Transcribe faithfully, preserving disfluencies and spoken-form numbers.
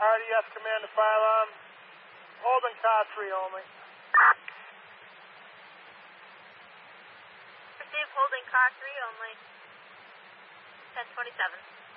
R D S command to fire alarm. Holding car three only. Receive holding car three only. ten twenty-seven.